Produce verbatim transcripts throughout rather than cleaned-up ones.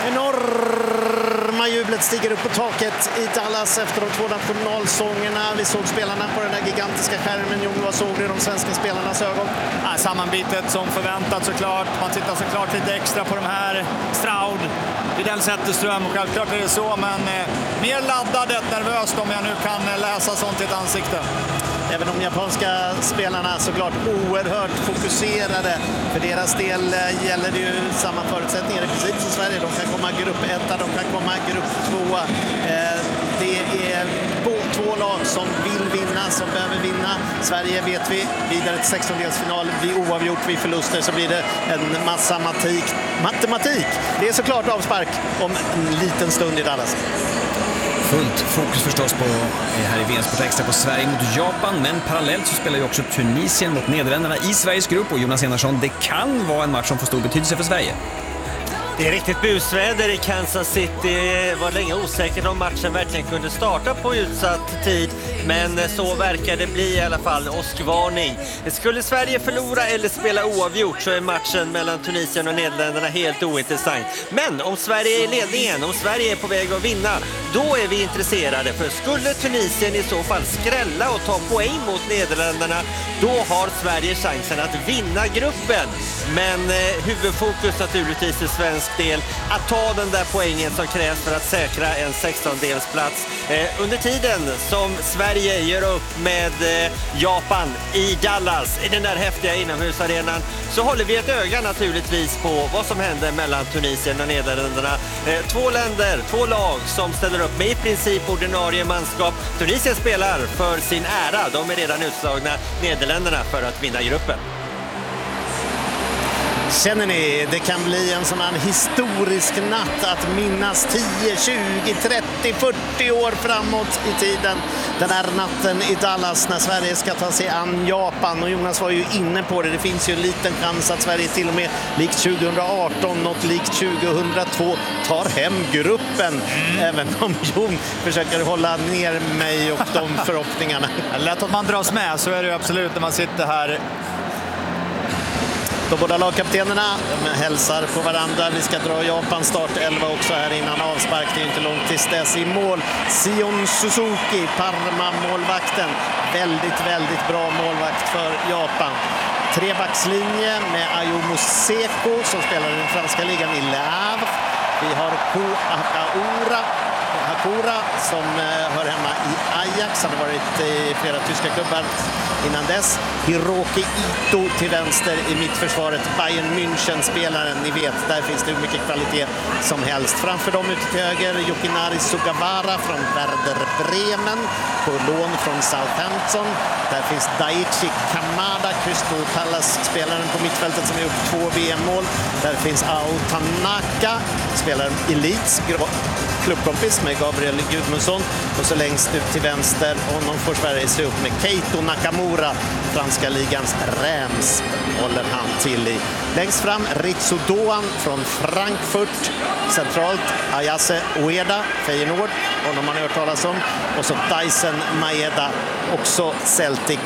Enorma jublet stiger upp på taket i Dallas efter de två nationalsångerna. Vi såg spelarna på den där gigantiska skärmen. Jon, vad såg du i de svenska spelarnas ögon? Ja, sammanbitet som förväntat såklart. Man tittar såklart lite extra på de här. Stroud, Widell Zetterström, och självklart är det så. Men eh, mer laddat, nervöst om jag nu kan läsa sånt i ett ansikte. Även de japanska spelarna såklart oerhört fokuserade. För deras del gäller det ju samma förutsättningar i princip som Sverige. De kan komma grupp ett, de kan komma grupp två. Det är två lag som vill vinna, som behöver vinna. Sverige vet vi, vidare till sextondelsfinal. Vid oavgjort, vid förluster så blir det en massa matematik. matematik. Det är såklart avspark om en liten stund i Dallas. Fullt fokus förstås på här i V M Sport Extra på Sverige mot Japan, men parallellt så spelar ju också Tunisien mot Nederländerna i Sveriges grupp, och Jonas Enarsson, det kan vara en match som får stor betydelse för Sverige. Det är riktigt busväder i Kansas City. Det var länge osäkert om matchen verkligen kunde starta på utsatt tid. Men så verkar det bli i alla fall. Åskvarning. Skulle Sverige förlora eller spela oavgjort så är matchen mellan Tunisien och Nederländerna helt ointressant. Men om Sverige är i ledningen, om Sverige är på väg att vinna, då är vi intresserade. För skulle Tunisien i så fall skrälla och ta poäng mot Nederländerna, då har Sverige chansen att vinna gruppen. Men eh, huvudfokus naturligtvis i svensk del att ta den där poängen som krävs för att säkra en sextondelsplats. Eh, under tiden som Sverige gör upp med eh, Japan i Dallas, i den där häftiga inomhusarenan, så håller vi ett öga naturligtvis på vad som händer mellan Tunisien och Nederländerna. Eh, två länder, två lag som ställer upp med i princip ordinarie manskap. Tunisien spelar för sin ära, de är redan utslagna. Nederländerna för att vinna gruppen. Känner ni, det kan bli en sån här historisk natt att minnas tio, tjugo, trettio, fyrtio år framåt i tiden. Den här natten i Dallas när Sverige ska ta sig an Japan. Och Jonas var ju inne på det, det finns ju en liten chans att Sverige till och med likt tjugo arton, något likt tjugohundratvå, tar hem gruppen. Mm. Även om Jon försöker hålla ner mig och de förhoppningarna. Lätt att man dras med, så är det ju absolut när man sitter här. De båda lagkaptenerna hälsar på varandra. Vi ska dra Japan start elva också här innan avspark. Det är inte långt tills dess i mål. Sion Suzuki, Parma-målvakten. Väldigt, väldigt bra målvakt för Japan. Trebackslinje med Ayumu Seko som spelar i den franska ligan i Le Havre. Vi har Ko Akaura. Hakura som hör hemma i Ajax. Han har varit i flera tyska klubbar innan dess. Hiroki Ito till vänster i mittförsvaret. Bayern München-spelaren, ni vet, där finns det hur mycket kvalitet som helst. Framför dem ute till höger, Yukinari Sugawara från Werder Bremen på lån från Southampton. Där finns Daichi Kamada, Crystal Palace-spelaren på mittfältet som har gjort två V M-mål. Där finns Ao Tanaka, spelaren i Leeds, klubbkompis med Gabriel Gudmundsson. Och så längst ut till vänster, honom får Sverige se upp med Keito Nakamura, franska ligans Reims håller han till i. Längst fram Ritsu Doan från Frankfurt. Centralt Ayase Ueda, Feyenoord, honom man har hört talas om. Och så Dyson Maeda, också Celtic.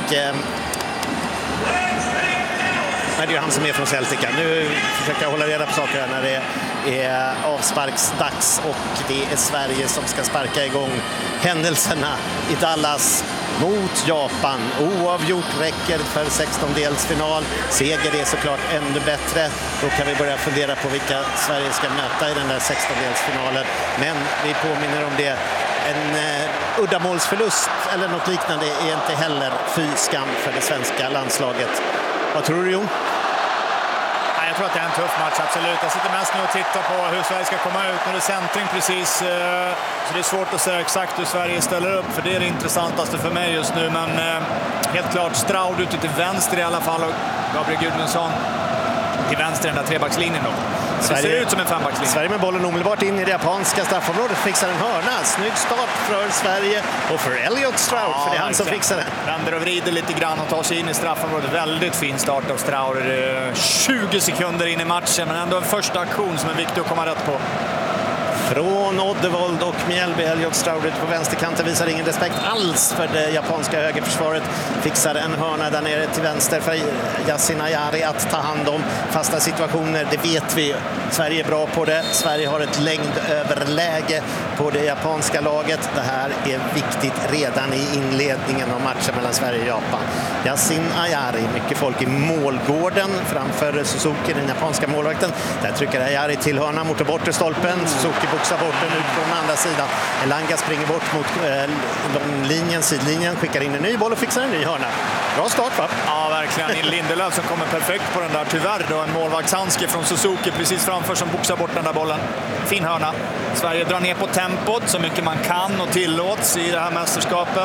Nej, det är han som är från Celtic. Nu försöker jag hålla reda på saker här när det är avsparksdags, och det är Sverige som ska sparka igång händelserna i Dallas mot Japan. Oavgjort räcker för sextondelsfinal. Seger är såklart ännu bättre. Då kan vi börja fundera på vilka Sverige ska möta i den där sextondelsfinalen. Men vi påminner om det. En uh, uddamålsförlust eller något liknande är inte heller fy skam för det svenska landslaget. Vad tror du, Jon? Jag tror att det är en tuff match, absolut. Jag sitter mest nu och tittar på hur Sverige ska komma ut. Nu är det centring precis, så det är svårt att säga exakt hur Sverige ställer upp, för det är det intressantaste för mig just nu. Men helt klart Stroud ute till vänster i alla fall, och Gabriel Gudmundsson till vänster i den där trebackslinjen då. Sverige, det ser ut som en fembackslinje. Sverige med bollen omedelbart in i det japanska straffområdet, fixar en hörna. Snygg start för Sverige och för Elliot Stroud, ja, för det är han som fixar den. Vänder och vrider lite grann och tar sig in i straffområdet. Väldigt fin start av Stroud. tjugo sekunder in i matchen, men ändå en första aktion som är viktig att komma rätt på. Från Oddevold och Mjällby, Elliot Stroud ut på vänsterkanten, visar ingen respekt alls för det japanska högerförsvaret. Fixar en hörna där nere till vänster för Yasin Ayari att ta hand om fasta situationer. Det vet vi. Sverige är bra på det. Sverige har ett längdöverläge på det japanska laget. Det här är viktigt redan i inledningen av matchen mellan Sverige och Japan. Yasin Ayari, mycket folk i målgården framför Suzuki, den japanska målvakten. Där trycker Ayari till hörna mot bortre stolpen. Suzuki boxar bort den ut från andra sidan. Elanga springer bort mot eh, långlinjen, sidlinjen, skickar in en ny boll och fixar en ny hörna. Bra start, va? Ja, verkligen. Lindelöf som kommer perfekt på den där, tyvärr då. En målvaktshandske från Suzuki precis framför som boxar bort den där bollen. Fin hörna. Sverige drar ner på tempot så mycket man kan och tillåts i det här mästerskapet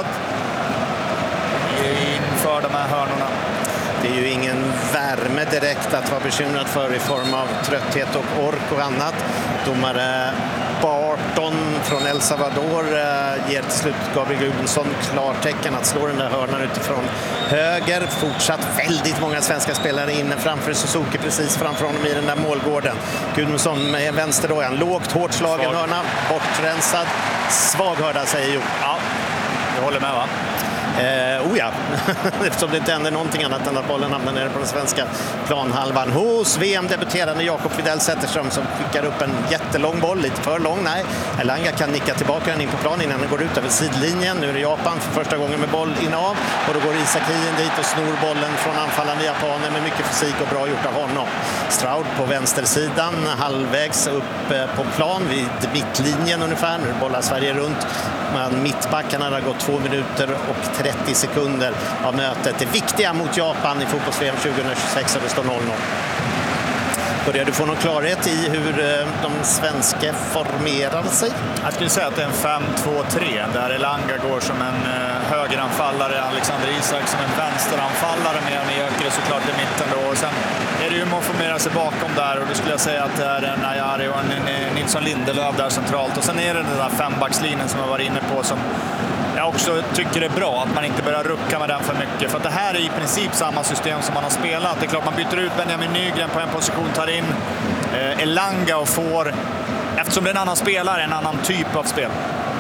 inför de här hörnorna. Det är ju ingen värme direkt att vara bekymrad för i form av trötthet och ork och annat. Domare Barton från El Salvador eh, ger till slut Gabriel Gudmundsson klartecken att slå den där hörnan utifrån höger. Fortsatt väldigt många svenska spelare inne framför Suzuki, precis framför honom i den där målgården. Gudmundsson med vänster då, en lågt, hårt slagen Svag. hörna, bortrensad. Svag hörda, säger Jo. Ja, jag håller med, va? Eh, oh ja, eftersom det inte händer någonting annat än att bollen hamnar nere på den svenska planhalvan. Hos V M-debuterande Jakob Widell Zetterström som skickar upp en jättelång boll, lite för lång. Nej, Elanga kan nicka tillbaka den in på plan innan den går ut över sidlinjen. Nu är det Japan för första gången med boll inav och då går Isak Hien dit och snor bollen från anfallande japaner med mycket fysik och bra gjort av honom. Stroud på vänstersidan, halvvägs upp på plan vid mittlinjen ungefär. Nu bollar Sverige runt. Men mittbackarna har gått två minuter och trettio sekunder av mötet. Det viktiga mot Japan i fotbolls-V M tjugohundratjugosex och det står noll noll. Börjar du få någon klarhet i hur de svenska formerar sig? Jag skulle säga att det är en fem två tre där Elanga går som en högeranfallare, Alexander Isak som en vänsteranfallare med en Jökre såklart i mitten då. Och sen är det ju man formerar sig bakom där och då skulle jag säga att det är en Ayari och en Nilsson Lindelöf där centralt. Och sen är det den där fembackslinjen som jag var inne på som jag också tycker det är bra att man inte börjar rucka med den för mycket. För att det här är i princip samma system som man har spelat. Det är klart man byter ut Benjamin Nygren på en position, tar in eh, Elanga och får, eftersom det är en annan spelare, en annan typ av spel.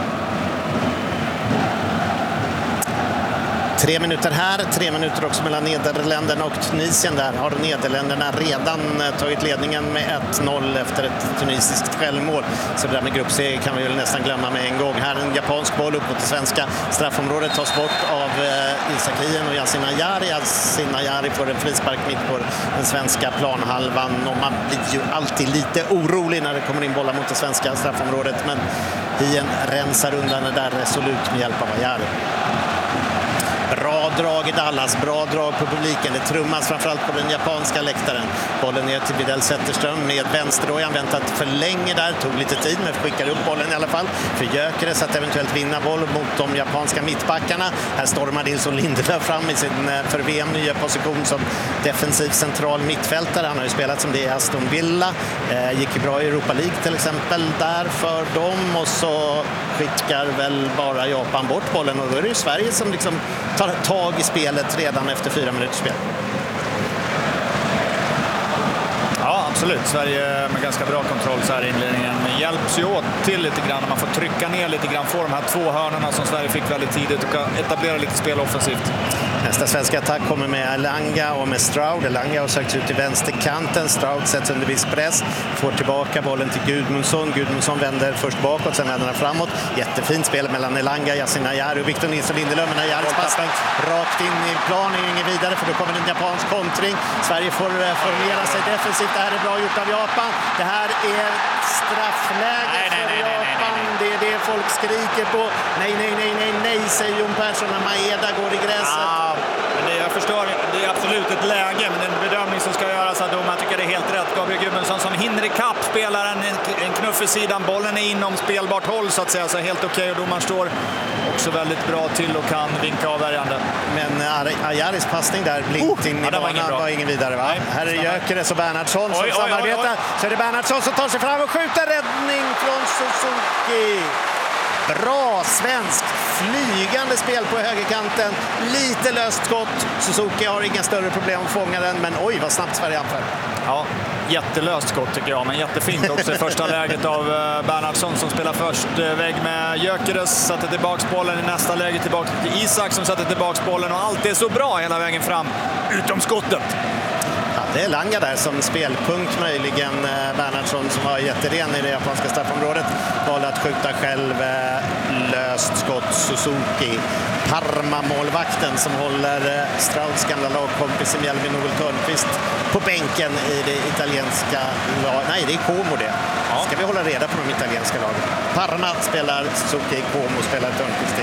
Tre minuter här, tre minuter också mellan Nederländerna och Tunisien. Där har Nederländerna redan tagit ledningen med ett noll efter ett tunisiskt självmål. Så det där med gruppseger kan vi väl nästan glömma med en gång. Här en japansk boll upp mot det svenska straffområdet tas bort av eh, Isak Hien och Yasin Ayari. Yasin Ayari får en frispark mitt på den svenska planhalvan. Och man blir ju alltid lite orolig när det kommer in bollar mot det svenska straffområdet. Men Hien rensar undan det där resolut med hjälp av Ayari. Bra drag i Dallas, bra drag på publiken. Det trummas framförallt på den japanska läktaren. Bollen ner till Widell Zetterström med vänster och han väntat för länge där. Tog lite tid men skickar upp bollen i alla fall. För Jökeres att eventuellt vinna boll mot de japanska mittbackarna. Här stormar Nilsson Lindelöf fram i sin för V M nya position som defensiv central mittfältare. Han har ju spelat som det i Aston Villa. Eh, gick ju bra i Europa League till exempel där för dem. Och så skickar väl bara Japan bort bollen och då är det ju Sverige som liksom tar tag i spelet redan efter fyra minuters spel. Ja, absolut. Sverige med ganska bra kontroll så här i inledningen. Men hjälps ju åt till lite grann. Man får trycka ner lite grann, få de här två hörnorna som Sverige fick väldigt tidigt och etablera lite spel offensivt. Nästa svenska attack kommer med Elanga och med Stroud. Elanga har sökt ut i vänsterkanten. Stroud sätts under viss press. Får tillbaka bollen till Gudmundsson. Gudmundsson vänder först bakåt, sen vänder han framåt. Jättefint spel mellan Elanga, Yasin Ayari och Victor Nilsson Lindelöf. Men Ayaris passning rakt in i plan är ingen vidare för då kommer en japansk kontring. Sverige får formera sig defensivt. Det här är bra gjort av Japan. Det här är straffläge nej, nej, nej, för Japan. Nej, nej, nej. Det är det folk skriker på. Nej, nej, nej, nej, nej, säger Jon Persson när Maeda går i gräset. Ja, men det, jag förstår, det är absolut ett läge, men en bedömning som ska göras av domaren tycker det är helt rätt. Gabriel Gudmundsson som hinner i kapp spelaren, en, en knuff i sidan, bollen är inom spelbart håll så att säga, så helt okej okay, och domaren står också väldigt bra till och kan vinka avvärjande. Men Ayaris passning där blinkt in oh, i banan var, var ingen vidare, va? Nej, här är Jökeres och Bernhardsson som oj, samarbetar. Oj, oj, oj. Så är det Bernhardsson som tar sig fram och skjuter, räddning från Suzuki. Bra svensk flygande spel på högerkanten. Lite löst skott. Suzuki har inga större problem att fånga den, men oj vad snabbt Sverige anför. Ja, jättelöst skott tycker jag, men jättefint också i första läget av Bernhardsson som spelar först. Vägg med Gyökeres, satte tillbaks bollen i nästa läge, tillbaka till Isak som satte tillbaks bollen, och allt är så bra hela vägen fram, utom skottet. Ja, det är Langa där som spelpunkt möjligen. Bernhardsson som var jätteren i det japanska straffområdet valde att skjuta själv. Löst skott Suzuki. Parma-målvakten som håller Strauds gamla lagkompis Mjelvin Nogel Törnqvist på bänken i det italienska laget. Nej, det är Como det. Ja. Ska vi hålla reda på de italienska lagen. Parma spelar Suzuki, Como spelar Törnqvist i.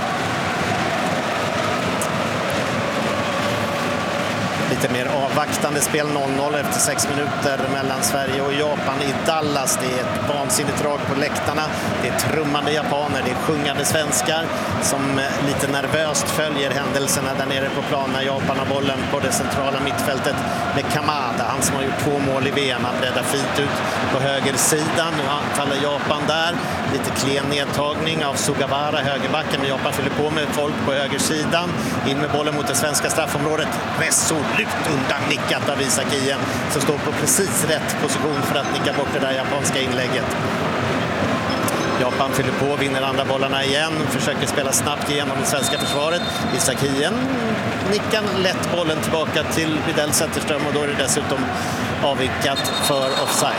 Lite mer avvaktande spel, noll noll efter sex minuter mellan Sverige och Japan i Dallas. Det är ett vansinnigt drag på läktarna. Det är trummande japaner, det är sjungande svenskar som lite nervöst följer händelserna där nere på plan när Japan har bollen på det centrala mittfältet med Kamada. Han som har gjort två mål i V M. Han breddar fint ut på högersidan. Nu faller Japan där. Lite klen nedtagning av Sugawara, högerbacken, men Japan fyller på med folk på högersidan. In med bollen mot det svenska straffområdet. Resolut undan nickat av Isak Hien som står på precis rätt position för att nicka bort det där japanska inlägget. Japan fyller på, vinner andra bollarna igen, försöker spela snabbt igenom det svenska försvaret. Isak Hien nickar lätt bollen tillbaka till Widell Zetterström, och då är det dessutom avvikat för offside.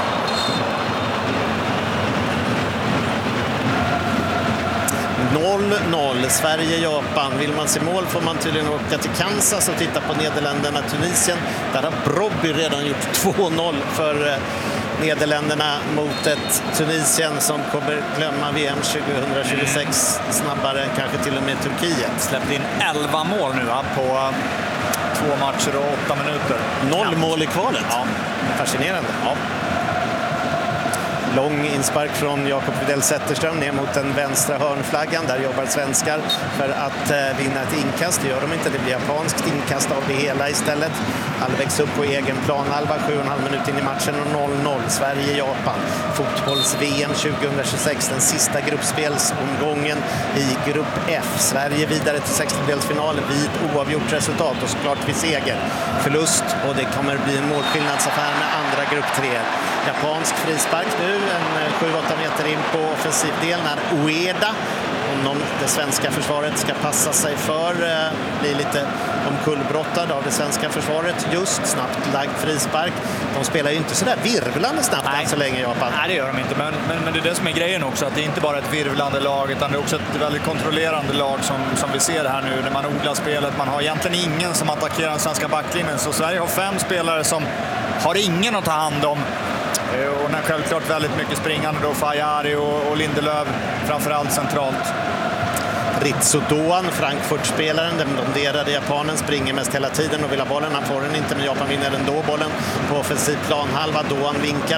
noll noll, Sverige-Japan. Vill man se mål får man tydligen åka till Kansas och titta på Nederländerna Tunisien. Där har Brobby redan gjort två noll för Nederländerna mot ett Tunisien som kommer glömma V M tjugohundratjugosex snabbare, kanske till och med Turkiet. Släppte in elva mål nu va, på två matcher och åtta minuter. Noll mål i kvalet. Ja. Fascinerande. Ja. Lång inspark från Jakob Widell Zetterström ner mot den vänstra hörnflaggan. Där jobbar svenskar för att eh, vinna ett inkast. Det gör de inte, det blir japanskt inkast av det hela istället. Halvvägs upp på egen planhalva, sju och en halv minut in i matchen och noll noll. Sverige-Japan. Fotbolls-V M tjugohundratjugosex, den sista gruppspelsomgången i grupp F. Sverige vidare till sextondelsfinalen vid oavgjort resultat och såklart vid seger. Förlust, och det kommer bli en målskillnadsaffär med andra grupp tre. Japansk frispark nu, en sju åtta meter in på offensivdelen när Ueda, om det svenska försvaret ska passa sig för, blir lite omkullbrottad av det svenska försvaret. Just snabbt lagd frispark. De spelar ju inte så där virvlande snabbt än så länge, Japan. Nej, det gör de inte. Men, men, men det är det som är grejen också, att det är inte bara ett virvlande lag, utan det är också ett väldigt kontrollerande lag som, som vi ser här nu när man odlar spelet. Man har egentligen ingen som attackerar den svenska backlinjen. Så Sverige har fem spelare som har ingen att ta hand om. Och när självklart väldigt mycket springande då, Fajari och, och Lindelöf framförallt centralt. Ritsu Doan, Frankfurt-spelaren, den domderade japanen, springer mest hela tiden och vill ha bollen. Han får den inte, men Japan vinner ändå bollen på offensiv planhalva. Doan vinkar